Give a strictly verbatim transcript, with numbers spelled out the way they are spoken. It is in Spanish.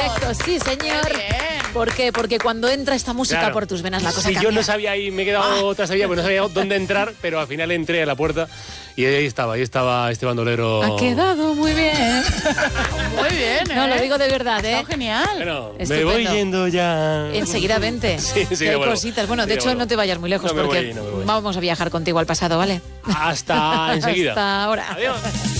Correcto, sí, señor. ¿Por qué? Porque cuando entra esta música Claro. por tus venas la cosa Si cambia. yo no sabía ahí, me he quedado otra sabía, pues no sabía dónde entrar, pero al final entré a la puerta y ahí estaba, ahí estaba este bandolero. Ha quedado muy bien. Muy bien, ¿eh? No, lo digo de verdad, ¿eh? Está genial. Bueno, me Estupendo. voy yendo ya. Enseguida vente. Sí, sí, Que hay bueno. cositas. Bueno, de Sí, hecho, bueno. no te vayas muy lejos No me porque voy, no me voy. vamos a viajar contigo al pasado, ¿vale? Hasta enseguida. Hasta ahora. Adiós.